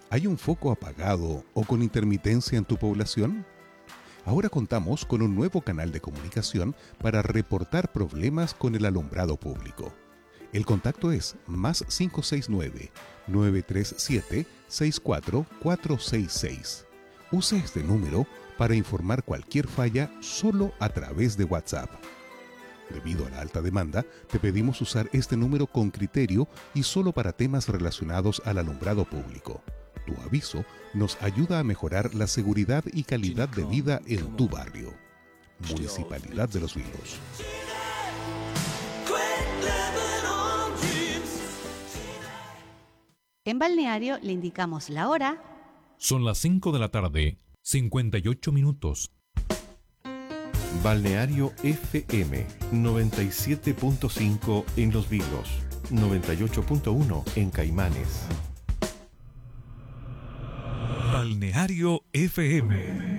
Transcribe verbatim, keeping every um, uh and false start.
¿Hay un foco apagado o con intermitencia en tu población? Ahora contamos con un nuevo canal de comunicación para reportar problemas con el alumbrado público. El contacto es más cinco seis nueve, nueve tres siete, seis cuatro cuatro seis seis. Use este número para informar cualquier falla solo a través de WhatsApp. Debido a la alta demanda, te pedimos usar este número con criterio y solo para temas relacionados al alumbrado público. Tu aviso nos ayuda a mejorar la seguridad y calidad de vida en tu barrio. Municipalidad de Los Vilos. En Balneario le indicamos la hora. Son las cinco de la tarde, cincuenta y ocho minutos. Balneario F M noventa y siete punto cinco en Los Vilos, noventa y ocho punto uno en Caimanes. Balneario F M.